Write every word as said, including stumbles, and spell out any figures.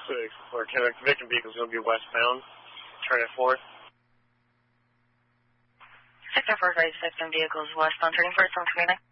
six, where victim vehicle is going to be westbound. Turn at fourth. Sector four five, victim vehicles westbound, turning first on twenty-nine.